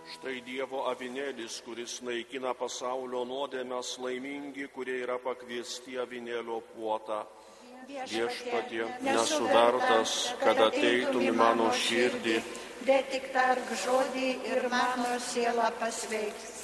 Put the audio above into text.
Štai Dievo avinėlis, kuris naikina pasaulio nuodėmes, laimingi, kurie yra pakviesti avinėlio puotą. Viešpatie, nesu vertas, kad ateitum į mano širdį, bet tik tark žodį ir mano siela pasveiks.